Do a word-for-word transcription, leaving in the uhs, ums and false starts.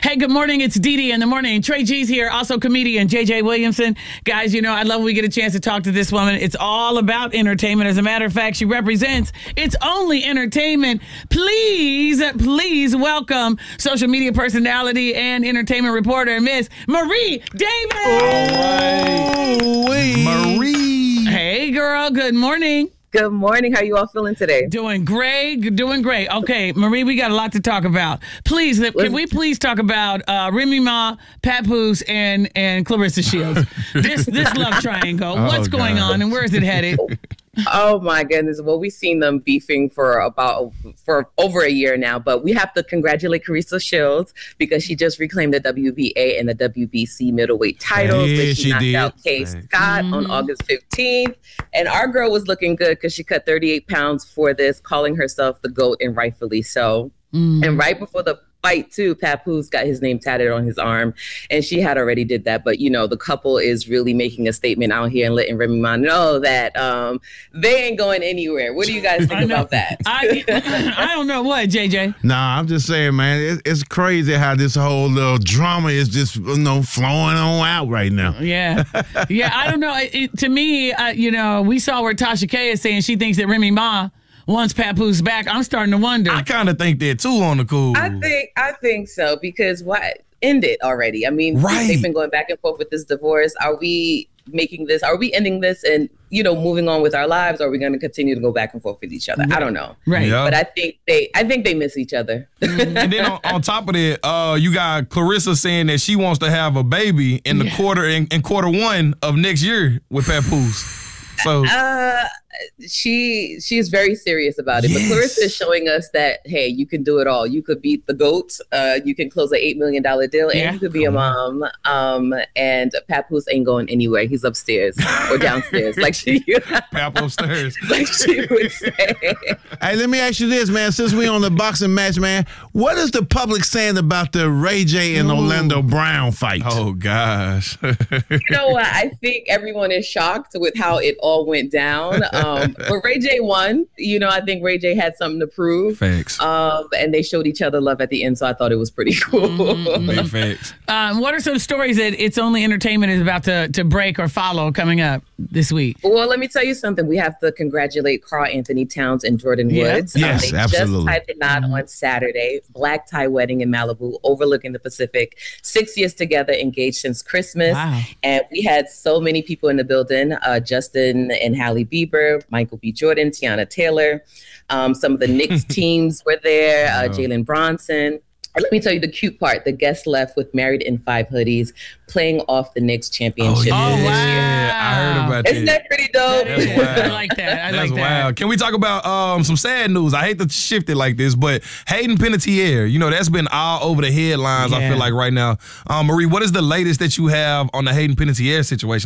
Hey, good morning. It's Dee Dee in the morning. Trey G's here, also comedian J J Williamson. Guys, you know, I love when we get a chance to talk to this woman. It's all about entertainment. As a matter of fact, she represents It's Only Entertainment. Please, please welcome social media personality and entertainment reporter, Miss Marie Davis. All right. Marie. Hey, girl. Good morning. Good morning. How you all feeling today? Doing great. Doing great. Okay, Marie, we got a lot to talk about. Please, can we please talk about uh, Remy Ma, Papoose, and and Clarissa Shields? This this love triangle. What's oh, going on, and where is it headed? Oh my goodness. Well, we've seen them beefing for about for over a year now, but we have to congratulate Clarissa Shields because she just reclaimed the W B A and the W B C middleweight titles. Yeah, which she, she knocked did. out Kay Scott mm-hmm. on August fifteenth. And our girl was looking good because she cut thirty-eight pounds for this, calling herself the GOAT, and rightfully so. Mm-hmm. And right before the fight too, Papoose got his name tatted on his arm, and she had already did that. But you know, the couple is really making a statement out here and letting Remy Ma know that um, they ain't going anywhere. What do you guys think about that? I I don't know what, J J. Nah, I'm just saying, man, it, it's crazy how this whole little drama is just, you know, flowing on out right now. Yeah, yeah. I don't know. It, it, to me, uh, you know, we saw where Tasha K is saying she thinks that Remy Ma wants Papoose back. I'm starting to wonder. I kind of think that too on the cool. I think I think so because what end it already? I mean, right. They've been going back and forth with this divorce. Are we making this? Are we ending this and you know moving on with our lives? Or are we going to continue to go back and forth with each other? Right. I don't know. Right. Yeah. But I think they I think they miss each other. And then on, on top of that, uh, you got Clarissa saying that she wants to have a baby in the Yeah. quarter in, in quarter one of next year with Papoose. So Uh, she she's very serious about it. Yes. But Clarissa is showing us that, hey, you can do it all. You could beat the GOAT. Uh, you can close an eight million dollars deal, and Yeah. you could be a mom. Um, and Papoose ain't going anywhere. He's upstairs or downstairs, like she Pap upstairs. like she would say. Hey, let me ask you this, man. Since we on the boxing match, man, what is the public saying about the Ray J and Orlando Brown fight? Oh gosh. You know what? I think everyone is shocked with how it all went down. Um, but Ray J won. You know, I think Ray J had something to prove. Facts. Um, and they showed each other love at the end, so I thought it was pretty cool. Mm-hmm. Big facts. Um, what are some stories that It's Only Entertainment is about to, to break or follow coming up this week? Well, let me tell you something. We have to congratulate Carl Anthony Towns and Jordan Yeah. Woods. Yes, they absolutely. just tied the knot on Saturday. Black tie wedding in Malibu, overlooking the Pacific. Six years together, engaged since Christmas. Wow. And we had so many people in the building. Uh, Justin and Halle Bieber, Michael B. Jordan, Tiana Taylor. Um, some of the Knicks teams were there. Uh, Jalen Bronson. And let me tell you the cute part. The guests left with Married in Five hoodies, playing off the Knicks championship. Oh, this wow. year. I heard about Isn't that. that pretty dope? That's Yeah, wild. I like that. I That's like that. wild. Can we talk about um, some sad news? I hate to shift it like this, but Hayden Panettiere, you know, that's been all over the headlines, I Yeah. feel like, right now. Um, Marie, what is the latest that you have on the Hayden Panettiere situation?